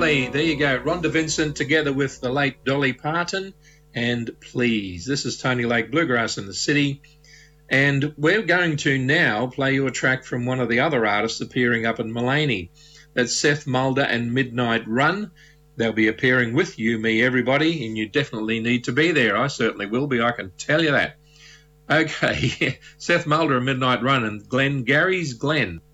certainly. There you go. Rhonda Vincent together with the late Dolly Parton. And Please. This is Tony Lake Bluegrass in the City. And we're going to now play you a track from one of the other artists appearing up in Mullaney. That's Seth Mulder and Midnight Run. They'll be appearing with You, Me, Everybody, and you definitely need to be there. I certainly will be, I can tell you that. Okay, Seth Mulder and Midnight Run and Glenn Gary's Glenn.